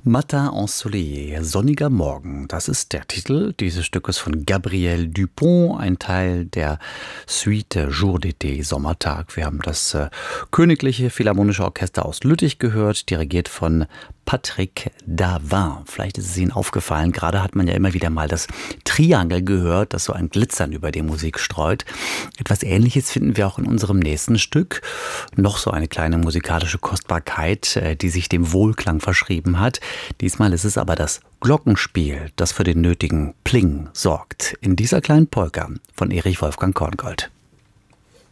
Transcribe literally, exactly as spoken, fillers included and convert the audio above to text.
Matin ensoleillé, sonniger Morgen, das ist der Titel dieses Stückes von Gabriel Dupont, ein Teil der Suite Jour d'été, Sommertag. Wir haben das äh, Königliche Philharmonische Orchester aus Lüttich gehört, dirigiert von Patrick Davin. Vielleicht ist es Ihnen aufgefallen, gerade hat man ja immer wieder mal das Triangel gehört, das so ein Glitzern über die Musik streut. Etwas Ähnliches finden wir auch in unserem nächsten Stück. Noch so eine kleine musikalische Kostbarkeit, äh, die sich dem Wohlklang verschrieben hat. Diesmal ist es aber das Glockenspiel, das für den nötigen Pling sorgt. In dieser kleinen Polka von Erich Wolfgang Korngold.